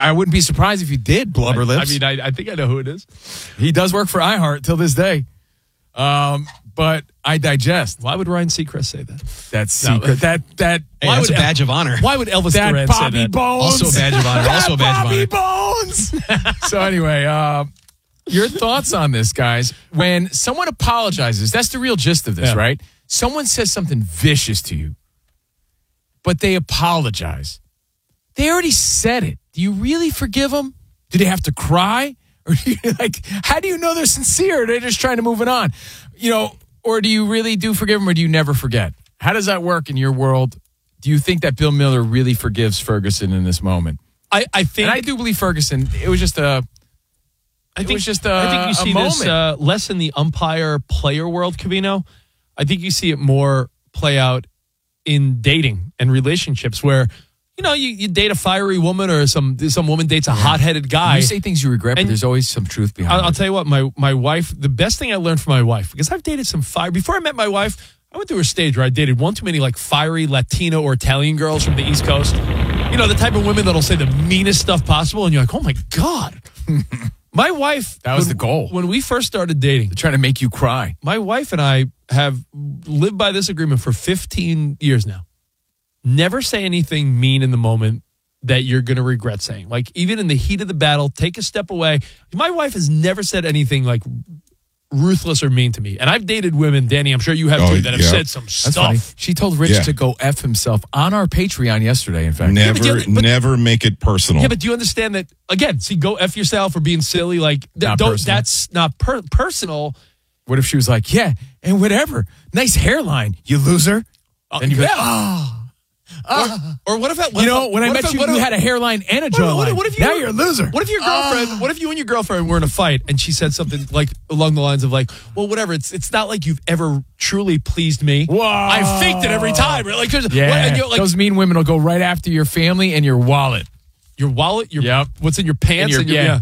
I wouldn't be surprised if you did, Blubber Lips. I mean, I think I know who it is. He does work for iHeart till this day. But I digest. Why would Ryan Seacrest say that? That's secret. That Hey, that's a badge of honor. Why would Elvis that Duran Bobby say that? Bones. Also a badge of honor. Also a badge Bobby of honor. Bones. So anyway, your thoughts on this, guys? When someone apologizes, that's the real gist of this, right? Someone says something vicious to you, but they apologize. They already said it. Do you really forgive them? Do they have to cry? Or do you, how do you know they're sincere? They're just trying to move it on. Or do you really do forgive them, or do you never forget? How does that work in your world? Do you think that Bill Miller really forgives Ferguson in this moment? I think, and I do believe Ferguson. It was just a. I think you see this less in the umpire-player world, Covino. I think you see it more play out in dating and relationships where, you date a fiery woman or some woman dates a hot-headed guy. You say things you regret, but there's always some truth behind it. I'll tell you what, my wife, the best thing I learned from my wife, because I've dated some fire. Before I met my wife, I went through a stage where I dated one too many fiery Latino or Italian girls from the East Coast. The type of women that'll say the meanest stuff possible, and you're like, oh my God. My wife. That was the goal. When we first started dating. They're trying to make you cry. My wife and I have lived by this agreement for 15 years now. Never say anything mean in the moment that you're going to regret saying. Even in the heat of the battle, take a step away. My wife has never said anything ruthless or mean to me. And I've dated women, Danny, I'm sure you have too, that have said some stuff. Funny. She told Rich to go F himself on our Patreon yesterday, in fact. Never make it personal. Yeah, but do you understand that, again, go F yourself for being silly? That's not personal. What if she was like, yeah, and whatever. Nice hairline, you loser. And you'd be like, or what if when I met you, you had a hairline and a jawline. Now you're a loser. What if your girlfriend? What if you and your girlfriend were in a fight and she said something along the lines of well, whatever. It's not like you've ever truly pleased me. Whoa. I faked it every time. Those mean women will go right after your family and your wallet. Your wallet. What's in your pants?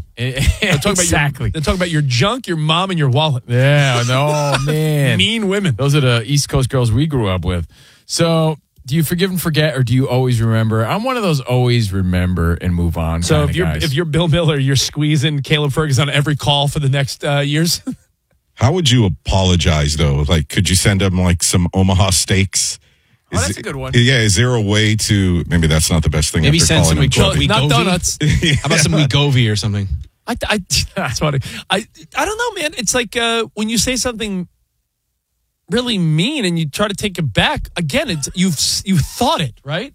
Exactly. They're talking about your junk, your mom, and your wallet. Yeah. No, man. Mean women. Those are the East Coast girls we grew up with. So. Do you forgive and forget, or do you always remember? I'm one of those always remember and move on. So if you're Bill Miller, you're squeezing Caleb Ferguson on every call for the next years. How would you apologize though? Could you send him some Omaha steaks? That's a good one. Yeah, is there a way to? Maybe that's not the best thing. Maybe send some Wegovy. Not donuts. How about some Wegovy or something? That's funny. I don't know, man. It's when you say something really mean and you try to take it back again, you've thought it, right?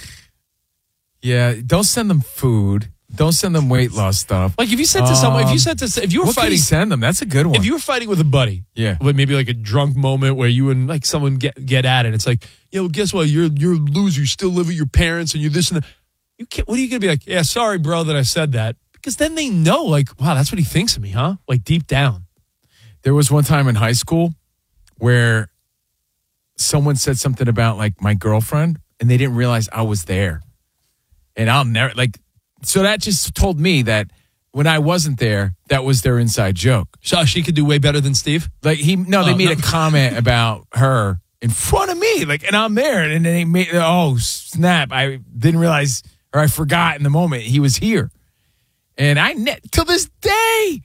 Yeah, don't send them food. Don't send them weight loss stuff. If you said to someone, if you were what fighting, can you send them? That's a good one. If you were fighting with a buddy, with maybe a drunk moment where you and someone get at it, it's guess what? You're a loser. You still live with your parents and you're this and that. You can't. What are you gonna be like? Yeah, sorry, bro, that I said that. Because then they know, wow, that's what he thinks of me, huh? Deep down. There was one time in high school where someone said something about my girlfriend and they didn't realize I was there. And I'll never so that just told me that when I wasn't there, that was their inside joke. So she could do way better than Steve? They made a comment about her in front of me, and I'm there, and then they made, oh snap, I didn't realize, or I forgot in the moment he was here. And till this day,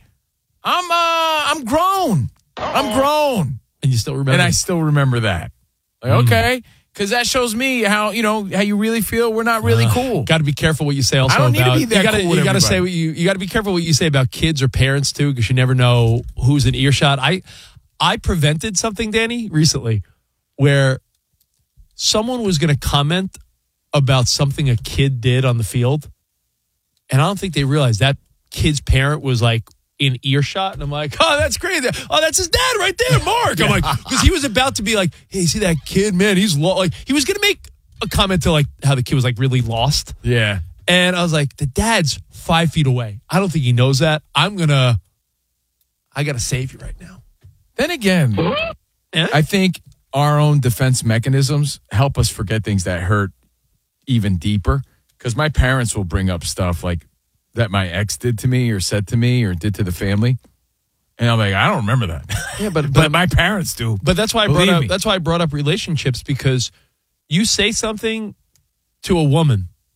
I'm grown. I'm grown. And you still remember? And I still remember that. Okay, because that shows me how you really feel. We're not really cool. Got to be careful what you say. Also, I don't need to be that cool with you got to say you got to be careful what you say about kids or parents too, because you never know who's in earshot. I prevented something, Danny, recently, where someone was going to comment about something a kid did on the field, and I don't think they realized that kid's parent was in earshot, and I'm like, oh, that's crazy. Oh, that's his dad right there, Mark. I'm because he was about to be like, hey, see that kid, man? He's he was going to make a comment to how the kid was really lost. Yeah. And I was like, the dad's 5 feet away. I don't think he knows that. I got to save you right now. Then again, I think our own defense mechanisms help us forget things that hurt even deeper. Because my parents will bring up stuff that my ex did to me or said to me or did to the family. And I'm like, I don't remember that. Yeah, but my parents do. But that's why I brought up relationships, because you say something to a woman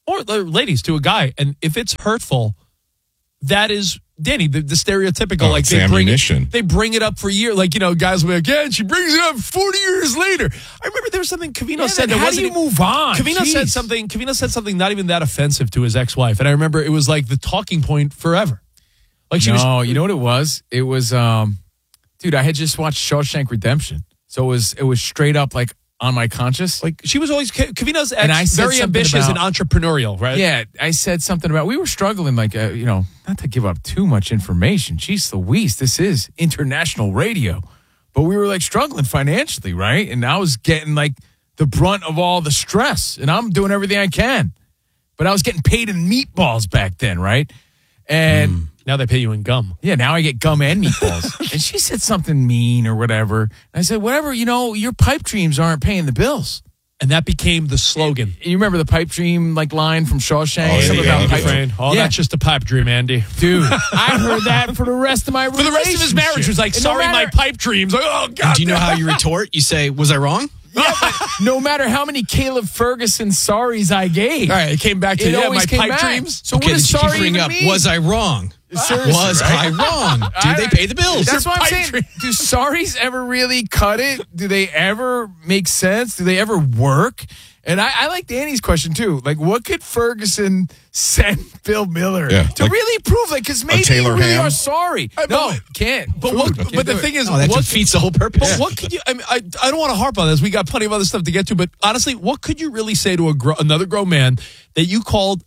or ladies to a guy, and if it's hurtful, that is, Danny, the stereotypical, like they bring it up for years. Like, guys will be like, yeah, and she brings it up 40 years later. I remember there was something Covino said. How do you move on? Covino said something not even that offensive to his ex-wife. And I remember it was like the talking point forever. Like you know what it was? It was, dude, I had just watched Shawshank Redemption. So it was straight up like on my conscious. Like she was always, Covino's ex, very ambitious and entrepreneurial, right? Yeah, I said something about, we were struggling like, not to give up too much information. Jeez Louise, this is international radio. But we were like struggling financially, right? And I was getting like the brunt of all the stress. And I'm doing everything I can. But I was getting paid in meatballs back then, right? And now they pay you in gum. Yeah, now I get gum and meatballs. And she said something mean or whatever. And I said, whatever, your pipe dreams aren't paying the bills. And that became the slogan. You remember the pipe dream line from Shawshank? That's just a pipe dream, Andy. Dude, I heard that for the rest of my relationship. For the rest of his marriage, he was like, sorry, my pipe dreams. Like, oh, God. And do you know how you retort? You say, was I wrong? Yeah, but no matter how many Caleb Ferguson sorries I gave. All right, it came back to my pipe dreams. So what does sorry even mean? Was I wrong? Seriously, was I wrong? Do they pay the bills? That's what I'm saying. Do sorries ever really cut it? Do they ever make sense? Do they ever work? And I like Danny's question too. Like, what could Ferguson send Bill Miller to really prove it? Because maybe you really are sorry. No, can't. But the thing is, that defeats the whole purpose. But what could you? I mean, I don't want to harp on this. We got plenty of other stuff to get to. But honestly, what could you really say to another grown man that you called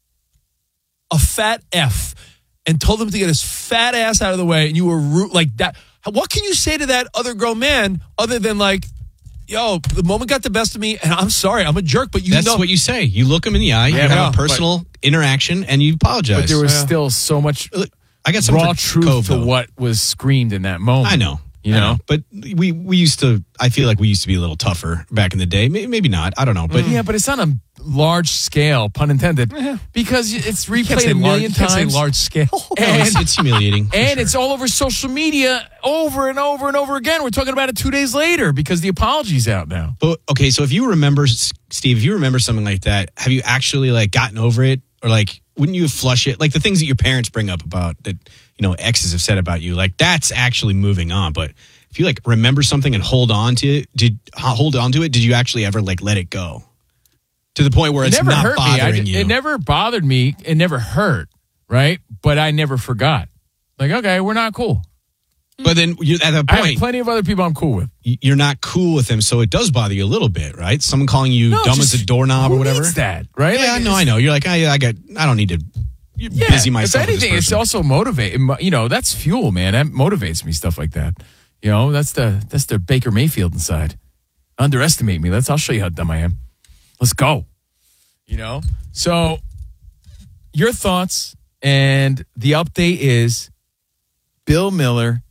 a fat F and told him to get his fat ass out of the way, and you were rude like that? What can you say to that other grown man other than like, yo, the moment got the best of me, and I'm sorry, I'm a jerk, but That's what you say. You look him in the eye, you have a personal interaction, and you apologize. But there was still so much I got some raw truth to what was screamed in that moment. I know. You know? But we used to, I feel like we used to be a little tougher back in the day. Maybe not. I don't know. But yeah, but it's on a large scale, pun intended, because it's replayed a million times. Can't say large scale. And it's humiliating. And it's all over social media over and over and over again. We're talking about it 2 days later because the apology's out now. But okay, so if you remember, Steve, if you remember something like that, have you actually like gotten over it? Or like, wouldn't you flush it? Like the things that your parents bring up about that, exes have said about you, like that's actually moving on. But if you like remember something and hold on to it, did you actually ever like let it go? To the point where it's not bothering you. It never bothered me. It never hurt, right? But I never forgot. Like, okay, we're not cool. But then at that point, I have plenty of other people I'm cool with. You're not cool with them, so it does bother you a little bit, right? Someone calling you dumb as a doorknob or whatever. Who needs that, right? Yeah, I know. You're like, I don't need to busy myself. If anything, it's also motivating. That's fuel, man. That motivates me. Stuff like that. That's the Baker Mayfield inside. Underestimate me. I'll show you how dumb I am. Let's go. So your thoughts, and the update is Bill Miller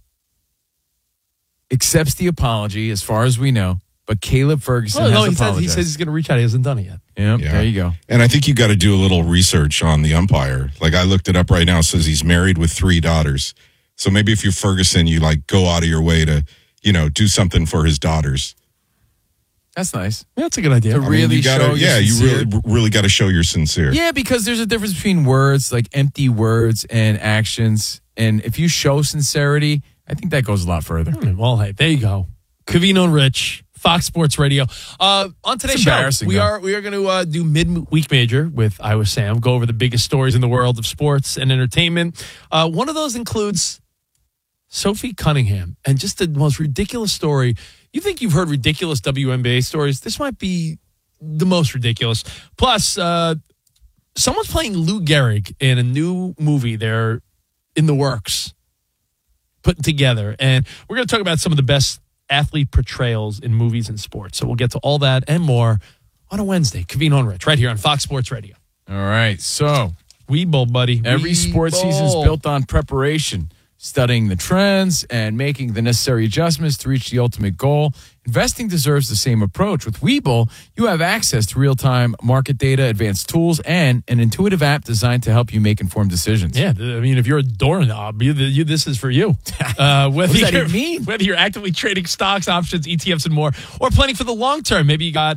accepts the apology as far as we know, but Caleb Ferguson has apologized. He says he's going to reach out. He hasn't done it yet. Yeah, there you go. And I think you got to do a little research on the umpire. Like I looked it up right now. It says he's married with 3 daughters. So maybe if you're Ferguson, you like go out of your way to, do something for his daughters. That's nice. Yeah, that's a good idea. To really show you really got to show you're sincere. Yeah, because there's a difference between words, like empty words, and actions. And if you show sincerity, I think that goes a lot further. Well, hey, there you go. Covino and Rich, Fox Sports Radio. On today's show, we are going to do Midweek Major with Iowa Sam, go over the biggest stories in the world of sports and entertainment. One of those includes Sophie Cunningham, and just the most ridiculous story. You think you've heard ridiculous WNBA stories? This might be the most ridiculous. Plus, someone's playing Lou Gehrig in a new movie. They're in the works, put together. And we're going to talk about some of the best athlete portrayals in movies and sports. So we'll get to all that and more on a Wednesday. Covino and Rich, right here on Fox Sports Radio. All right. So, Weeble, buddy. Every sports season is built on preparation, studying the trends, and making the necessary adjustments to reach the ultimate goal. Investing deserves the same approach. With Webull, you have access to real-time market data, advanced tools, and an intuitive app designed to help you make informed decisions. Yeah, I mean, if you're a doorknob, this is for you. What does that even mean? Whether you're actively trading stocks, options, ETFs, and more, or planning for the long term. Maybe you got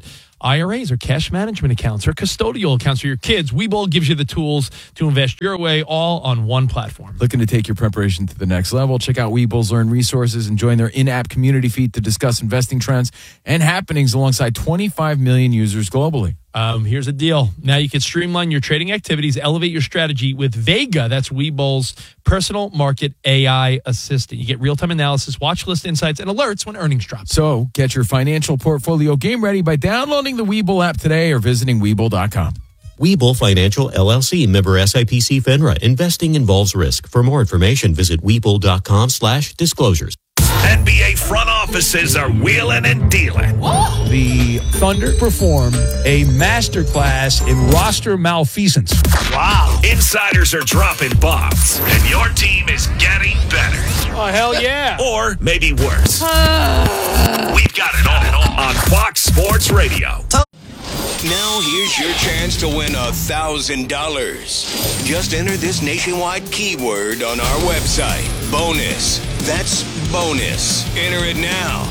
IRAs or cash management accounts or custodial accounts for your kids. Webull gives you the tools to invest your way, all on one platform. Looking to take your preparation to the next level? Check out Webull's Learn resources and join their in-app community feed to discuss investing trends and happenings alongside 25 million users globally. Here's the deal. Now you can streamline your trading activities, elevate your strategy with Vega. That's Webull's personal market AI assistant. You get real-time analysis, watch list insights, and alerts when earnings drop. So get your financial portfolio game ready by downloading the Webull app today or visiting Webull.com. Webull Financial LLC, member SIPC FINRA. Investing involves risk. For more information, visit Webull.com/disclosures. NBA front offices are wheeling and dealing. The Thunder performed a masterclass in roster malfeasance. Wow. Insiders are dropping bombs, and your team is getting better. Oh, hell yeah. Or maybe worse. We've got it all on Fox Sports Radio. Now here's your chance to win $1,000. Just enter this nationwide keyword on our website. Bonus. That's bonus. Enter it now.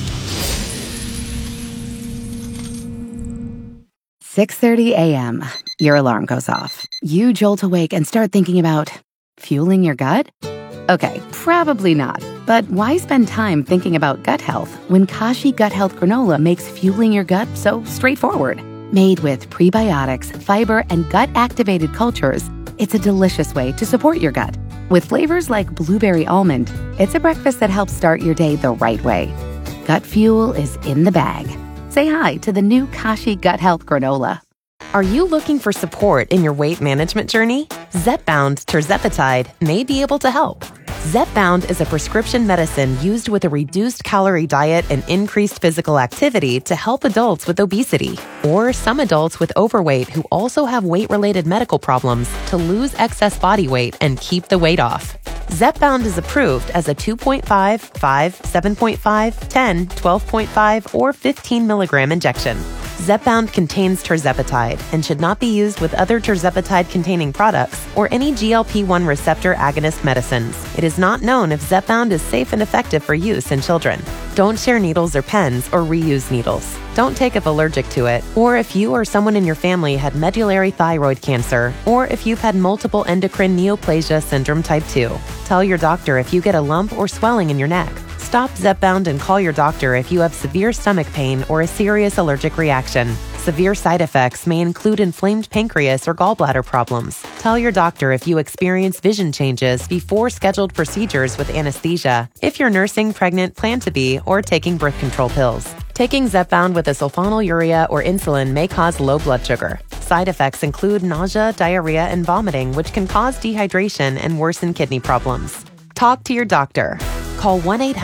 6:30 a.m. Your alarm goes off. You jolt awake and start thinking about fueling your gut? Okay, probably not. But why spend time thinking about gut health when Kashi Gut Health Granola makes fueling your gut so straightforward? Made with prebiotics, fiber, and gut-activated cultures, it's a delicious way to support your gut. With flavors like blueberry almond, it's a breakfast that helps start your day the right way. Gut fuel is in the bag. Say hi to the new Kashi Gut Health Granola. Are you looking for support in your weight management journey? Zepbound tirzepatide may be able to help. Zepbound is a prescription medicine used with a reduced calorie diet and increased physical activity to help adults with obesity or some adults with overweight who also have weight-related medical problems to lose excess body weight and keep the weight off. Zepbound is approved as a 2.5, 5, 7.5, 10, 12.5, or 15 milligram injection. Zepbound contains tirzepatide and should not be used with other tirzepatide-containing products or any GLP-1 receptor agonist medicines. It is not known if Zepbound is safe and effective for use in children. Don't share needles or pens or reuse needles. Don't take if allergic to it, or if you or someone in your family had medullary thyroid cancer, or if you've had multiple endocrine neoplasia syndrome type 2. Tell your doctor if you get a lump or swelling in your neck. Stop Zepbound and call your doctor if you have severe stomach pain or a serious allergic reaction. Severe side effects may include inflamed pancreas or gallbladder problems. Tell your doctor if you experience vision changes before scheduled procedures with anesthesia, if you're nursing, pregnant, plan to be, or taking birth control pills. Taking Zepbound with a sulfonylurea or insulin may cause low blood sugar. Side effects include nausea, diarrhea, and vomiting, which can cause dehydration and worsen kidney problems. Talk to your doctor. Call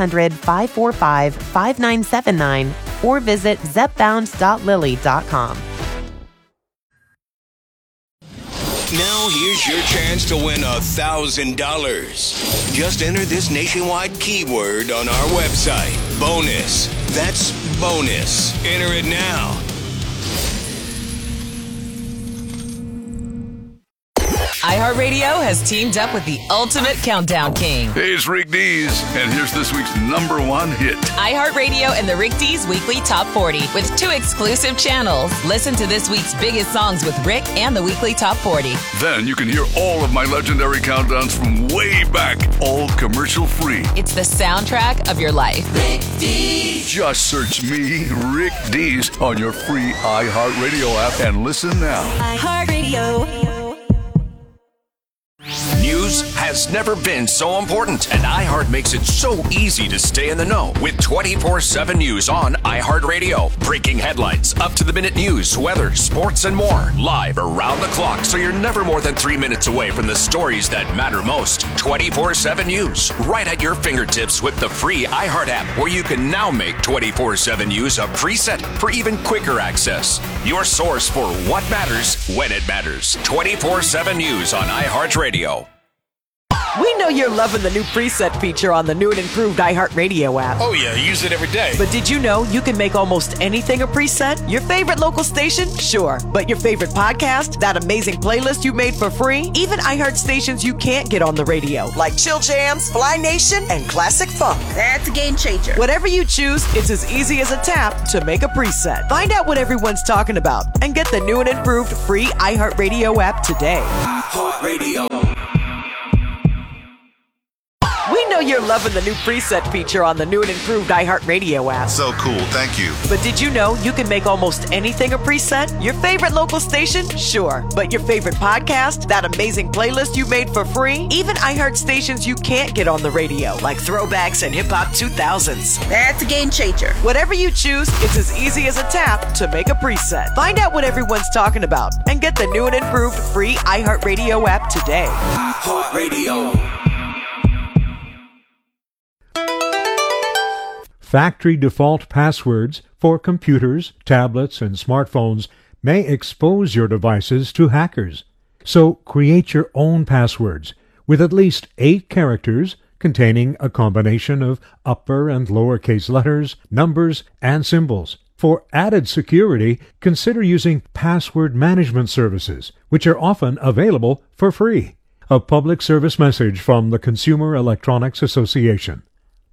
1-800-545-5979 or visit zepbound.lilly.com. Now here's your chance to win $1,000. Just enter this nationwide keyword on our website. Bonus. That's bonus. Enter it now. iHeartRadio has teamed up with the ultimate countdown king. Hey, it's Rick Dees, and here's this week's #1 hit. iHeartRadio and the Rick Dees Weekly Top 40 with 2 exclusive channels. Listen to this week's biggest songs with Rick and the Weekly Top 40. Then you can hear all of my legendary countdowns from way back, all commercial free. It's the soundtrack of your life. Rick Dees. Just search me, Rick Dees, on your free iHeartRadio app and listen now. iHeartRadio. News has never been so important, and iHeart makes it so easy to stay in the know with 24/7 news on iHeartRadio. Breaking headlines, up-to-the-minute news, weather, sports, and more. Live around the clock, so you're never more than 3 minutes away from the stories that matter most. 24/7 news, right at your fingertips with the free iHeart app, where you can now make 24/7 news a preset for even quicker access. Your source for what matters when it matters. 24/7 news on iHeartRadio. We know you're loving the new preset feature on the new and improved iHeartRadio app. Oh, yeah, use it every day. But did you know you can make almost anything a preset? Your favorite local station? Sure. But your favorite podcast? That amazing playlist you made for free? Even iHeart stations you can't get on the radio, like Chill Jams, Fly Nation, and Classic Funk. That's a game changer. Whatever you choose, it's as easy as a tap to make a preset. Find out what everyone's talking about and get the new and improved free iHeartRadio app today. iHeartRadio. We know you're loving the new preset feature on the new and improved iHeartRadio app. So cool, thank you. But did you know you can make almost anything a preset? Your favorite local station? Sure. But your favorite podcast? That amazing playlist you made for free? Even iHeart stations you can't get on the radio, like Throwbacks and Hip Hop 2000s. That's a game changer. Whatever you choose, it's as easy as a tap to make a preset. Find out what everyone's talking about and get the new and improved free iHeartRadio app today. iHeartRadio. Factory default passwords for computers, tablets, and smartphones may expose your devices to hackers. So create your own passwords with at least 8 characters containing a combination of upper and lowercase letters, numbers, and symbols. For added security, consider using password management services, which are often available for free. A public service message from the Consumer Electronics Association.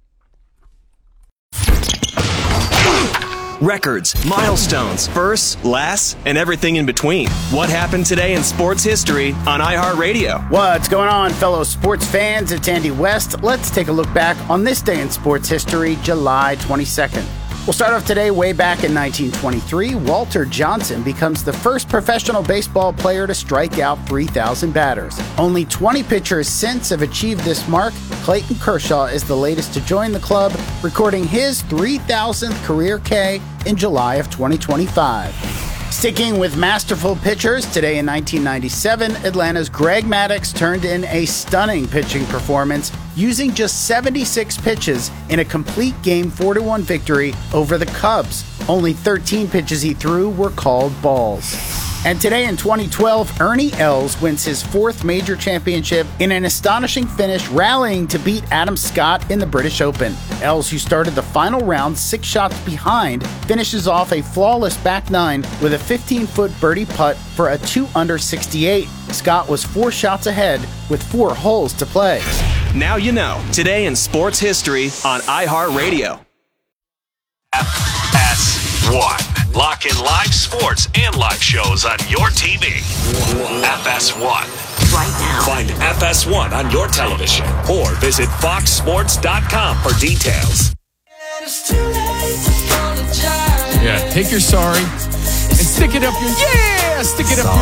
Records, milestones, firsts, lasts, and everything in between. What happened today in sports history on iHeartRadio? What's going on, fellow sports fans? It's Andy West. Let's take a look back on this day in sports history, July 22nd. We'll start off today way back in 1923. Walter Johnson becomes the first professional baseball player to strike out 3,000 batters. Only 20 pitchers since have achieved this mark. Clayton Kershaw is the latest to join the club, recording his 3,000th career K in July of 2025. Sticking with masterful pitchers, today in 1997, Atlanta's Greg Maddux turned in a stunning pitching performance using just 76 pitches in a complete Game 4-1 victory over the Cubs. Only 13 pitches he threw were called balls. And today in 2012, Ernie Els wins his 4th major championship in an astonishing finish, rallying to beat Adam Scott in the British Open. Els, who started the final round 6 shots behind, finishes off a flawless back 9 with a 15-foot birdie putt for a 2-under 68. Scott was 4 shots ahead with 4 holes to play. Now you know. Today in sports history on iHeartRadio. FS1. Lock in live sports and live shows on your TV. FS1. Right now. Find FS1 on your television or visit foxsports.com for details. Yeah, take your sorry and stick it up your stick it up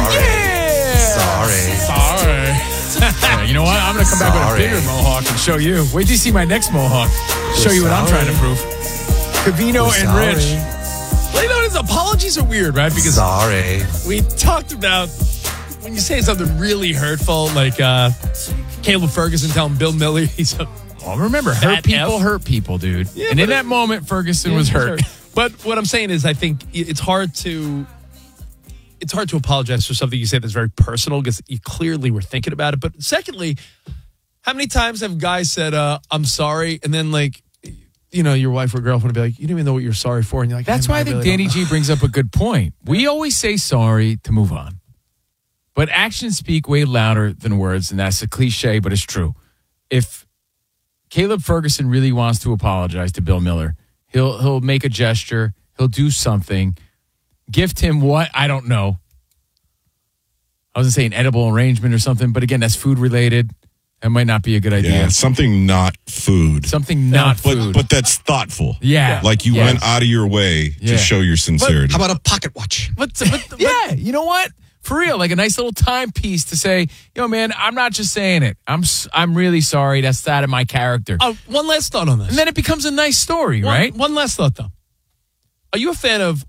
your Sorry. You know what? I'm going to come back with a bigger mohawk and show you. Wait till you see my next mohawk. Show you what I'm trying to prove. Cavino and Rich. Well, you know, his apologies are weird, right? Because we talked about when you say something really hurtful, like Caleb Ferguson telling Bill Miller he's a remember, hurt people, dude. Yeah, and in that moment, Ferguson was hurt. But what I'm saying is, I think it's hard to apologize for something you say that's very personal because you clearly were thinking about it. But secondly, how many times have guys said, I'm sorry, and then like, you know, your wife or girlfriend will be like, you don't even know what you're sorry for. And you're like, that's why I think Danny G brings up a good point. We always say sorry to move on. But actions speak way louder than words, and that's a cliche, but it's true. If Caleb Ferguson really wants to apologize to Bill Miller, he'll make a gesture, he'll do something, gift him what? I don't know. I was going to say an edible arrangement or something, but again, that's food related. That might not be a good idea. Yeah, something not food. Something not food. But that's thoughtful. Yeah. Like you went out of your way to show your sincerity. How about a pocket watch? But yeah, you know what? For real, like a nice little timepiece to say, yo, man, I'm not just saying it. I'm really sorry. That's out of my character. One last thought on this. And then it becomes a nice story, right? One last thought, though. Are you a fan of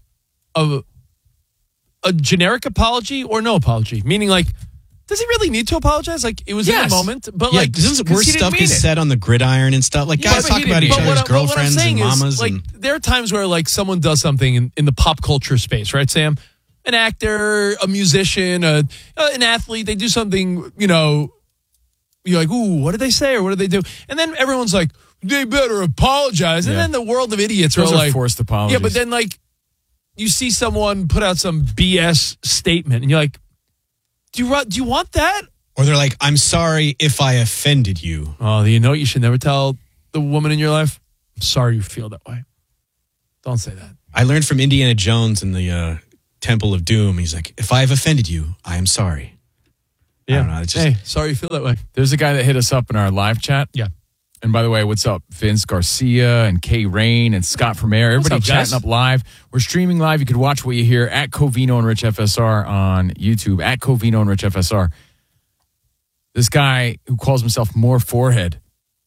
a generic apology or no apology? Meaning, like, does he really need to apologize? Like, it was in the moment, but like, worse stuff is said on the gridiron and stuff. Like, guys talk about each other's girlfriends and mamas. Like, there are times where, like, someone does something in the pop culture space, right, Sam? An actor, a musician, an athlete, they do something, you're like, ooh, what did they say or what did they do? And then everyone's like, they better apologize. And then the world of idiots Those are like forced apologies. Yeah, but then like you see someone put out some BS statement, and you're like, do you want that? Or they're like, I'm sorry if I offended you. Oh, you know what you should never tell the woman in your life? I'm sorry you feel that way. Don't say that. I learned from Indiana Jones in the Temple of Doom. He's like, if I have offended you, I am sorry. Yeah. I don't know. It's just, Hey, sorry you feel that way. There's a guy that hit us up in our live chat. Yeah. And by the way, what's up, Vince Garcia and Kay Rain and Scott from Air? Everybody What's up, guys? chatting up live. We're streaming live. You could watch what you hear at Covino and Rich FSR on YouTube, at Covino and Rich FSR. This guy who calls himself More Forehead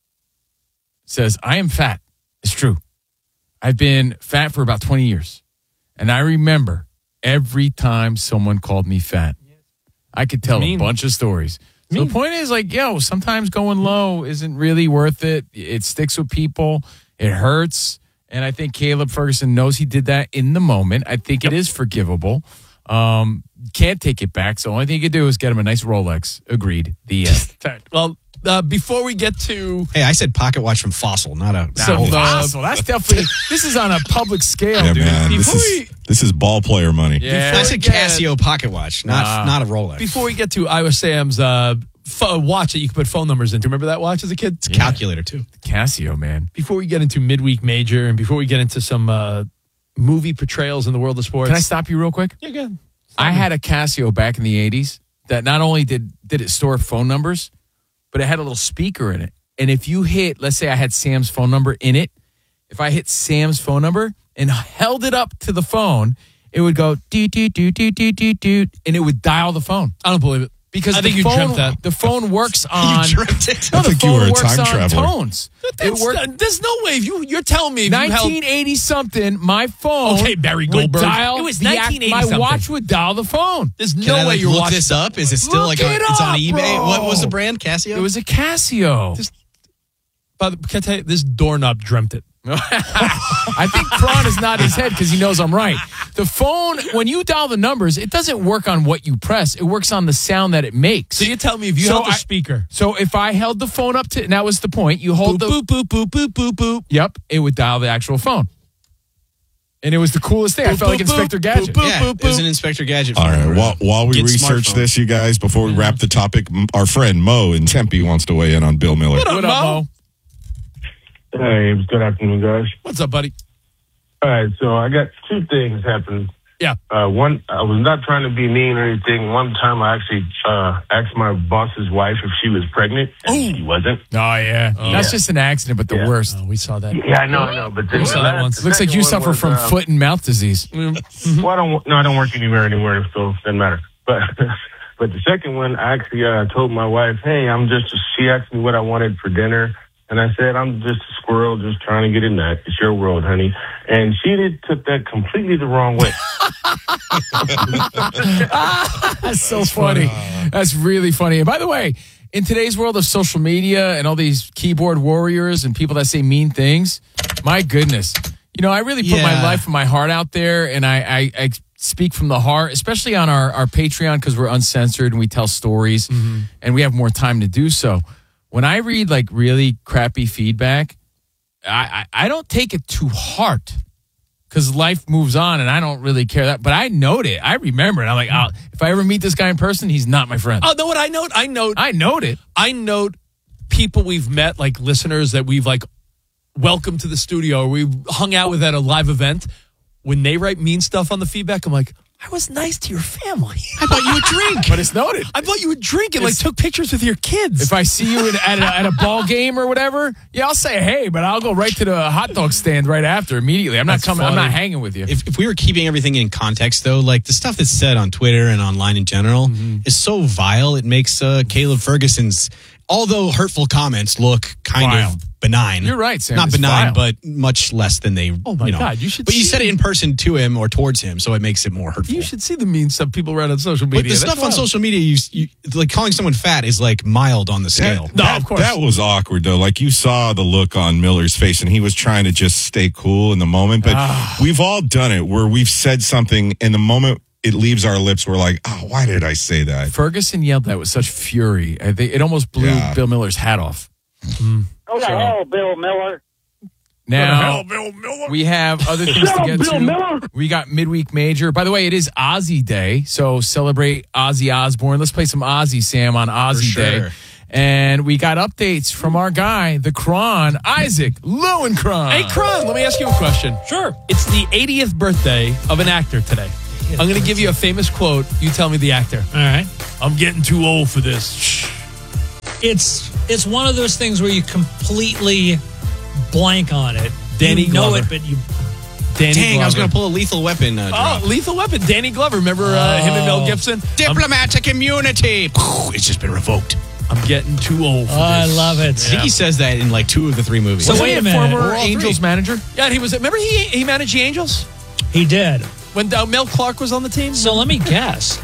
says, I am fat. It's true. I've been fat for about 20 years. And I remember every time someone called me fat, I could tell a bunch of stories. So the point is like, sometimes going low isn't really worth it. It sticks with people. It hurts. And I think Caleb Ferguson knows he did that in the moment. I think it is forgivable. Can't take it back. So the only thing you can do is get him a nice Rolex. Agreed. The end. Well, before we get to... Hey, I said pocket watch from Fossil, not a... Fossil. That's definitely... This is on a public scale, Yeah, dude. man. This is ball player money. Yeah. I said Casio pocket watch, not a Rolex. Before we get to Iowa Sam's watch that you can put phone numbers into. Remember that watch as a kid? It's a calculator, too. Casio, man. Before we get into midweek major and before we get into some movie portrayals in the world of sports. Can I stop you real quick? Yeah, good. I had a Casio back in the 80s that not only did it store phone numbers, but it had a little speaker in it. And if you hit, let's say I had Sam's phone number in it, if I hit Sam's phone number and held it up to the phone, it would go doot, doot, doot, doot, doot, doot, doot, and it would dial the phone. I don't believe it. Because I think you dreamt that. The phone works on. You dreamt it? No, I the think you phone were a works time on traveler. tones. There's no way. You're telling me if you held... 1980 something, my phone. Okay, Barry would Goldberg. dial It was the 1980 my something. watch would dial the phone. There's Can no I way you're look watching this up? Is it still Look like it it's on up, eBay? bro. What was the brand? Casio? It was a Casio. But can I tell you, this doorknob dreamt it. I think Kron is nodding his head because he knows I'm right. The phone, when you dial the numbers, it doesn't work on what you press. It works on the sound that it makes. So you tell me if you held the speaker. So if I held the phone up to, and that was the point, you hold boop, boop, boop, boop, boop, boop, boop. Yep, it would dial the actual phone. And it was the coolest thing. I felt like Inspector Gadget. Yeah, it was an Inspector Gadget. All right. While we Get research smartphone. this, you guys, before we wrap the topic, our friend Mo in Tempe wants to weigh in on Bill Miller. What up, Mo? Hey, good afternoon, guys. What's up, buddy? All right, so I got two things happening. Yeah. One, I was not trying to be mean or anything. One time I actually asked my boss's wife if she was pregnant, and she wasn't. Oh, yeah. That's just an accident, but the worst. Oh, we saw that. Yeah, I know. But We saw that once. Looks like you suffer from foot and mouth disease. Well, I don't work anywhere, so it doesn't matter. But the second one, I actually told my wife, hey, she asked me what I wanted for dinner. And I said, I'm just a squirrel just trying to get a nut. It's your world, honey. And she took that completely the wrong way. That's so funny. That's really funny. And by the way, in today's world of social media and all these keyboard warriors and people that say mean things, my goodness. You know, I really put my life and my heart out there, and I speak from the heart, especially on our Patreon because we're uncensored and we tell stories and we have more time to do so. When I read like really crappy feedback, I don't take it to heart because life moves on and I don't really care that. But I note it. I remember it. I'm like, oh, if I ever meet this guy in person, he's not my friend. Oh, know what I note? I note it. I note people we've met, like listeners that we've like welcomed to the studio or we hung out with at a live event. When they write mean stuff on the feedback, I'm like, I was nice to your family. I bought you a drink. But it's noted. I bought you a drink and like took pictures with your kids. If I see you at a ball game or whatever, yeah, I'll say hey, but I'll go right to the hot dog stand right after immediately. I'm not coming. I'm not hanging with you. If we were keeping everything in context, though, like the stuff that's said on Twitter and online in general is so vile, it makes Caleb Ferguson's, although hurtful comments, look kind of benign. You're right, Sam. Not It's benign, vile. but much less than they. Oh my you know. God, you should. But you see said it in person to him or towards him, so it makes it more hurtful. You should see the mean stuff people write on social media. But the stuff on social media, you like calling someone fat is like mild on the scale. Of course. That was awkward, though. Like, you saw the look on Miller's face, and he was trying to just stay cool in the moment. But we've all done it where we've said something in the moment. it leaves our lips. We're like, oh, why did I say that? Ferguson yelled that with such fury. I think it almost blew Bill Miller's hat off. Oh, the hell, Bill Miller. Now, we have other things to get to. We got Midweek Major. By the way, it is Ozzy Day, so celebrate Ozzy Osbourne. Let's play some Ozzy, Sam, on Ozzy Day. And we got updates from our guy, the Kron, Isaac Lowenkron. Hey, Kron, let me ask you a question. Sure. It's the 80th birthday of an actor today. I'm going to give you a famous quote. You tell me the actor. All right. I'm getting too old for this. It's one of those things where you completely blank on it. Danny you know Glover. it, but you... Danny Dang, Glover. I was going to pull a Lethal Weapon drop. Lethal Weapon. Danny Glover. Remember him and Mel Gibson? Diplomatic immunity. It's just been revoked. I'm getting too old for this. I love it. I think he says that in like 2 of the 3 movies. So wait a minute. Former Angels manager? Yeah, he was. Remember he managed the Angels? He did. When Mel Clark was on the team? So let me guess.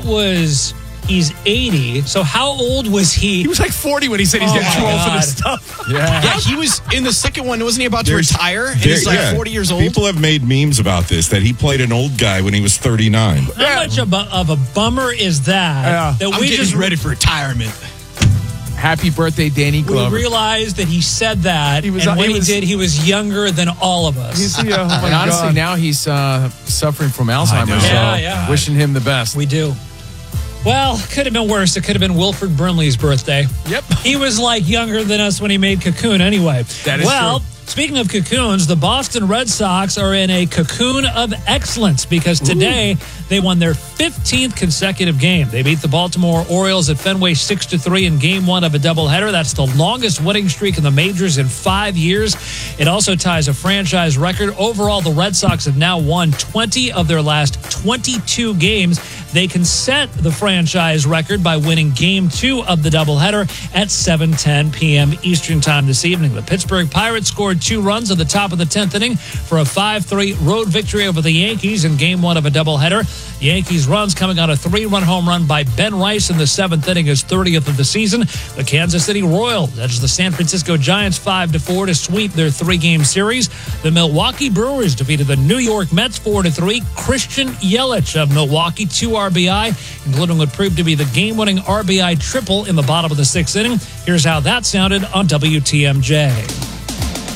He's 80. So how old was he? He was like 40 when he said he's getting too old for this stuff. Yeah, he was in the second one. Wasn't he about to retire? And he's like 40 years old. People have made memes about this, that he played an old guy when he was 39. How much of a bummer is that? That I'm we getting just ready for retirement. Happy birthday, Danny Glover. We realized that he said that, and when he did, he was younger than all of us. And honestly, now he's suffering from Alzheimer's. So wishing him the best. We do. Well, could have been worse. It could have been Wilford Brimley's birthday. Yep. He was like younger than us when he made Cocoon anyway. That is true. Speaking of cocoons, the Boston Red Sox are in a cocoon of excellence because today they won their 15th consecutive game. They beat the Baltimore Orioles at Fenway 6-3 in Game 1 of a doubleheader. That's the longest winning streak in the majors in 5 years. It also ties a franchise record. Overall, the Red Sox have now won 20 of their last 22 games. They can set the franchise record by winning Game 2 of the doubleheader at 7:10 p.m. Eastern Time this evening. The Pittsburgh Pirates scored 2 runs at the top of the 10th inning for a 5-3 road victory over the Yankees in Game 1 of a doubleheader. The Yankees' runs coming on a 3-run home run by Ben Rice in the 7th inning, his 30th of the season. The Kansas City Royals edged the San Francisco Giants 5-4 to sweep their 3-game series. The Milwaukee Brewers defeated the New York Mets 4-3. Christian Yelich of Milwaukee, 2 RBI, including what proved to be the game-winning RBI triple in the bottom of the 6th inning. Here's how that sounded on WTMJ.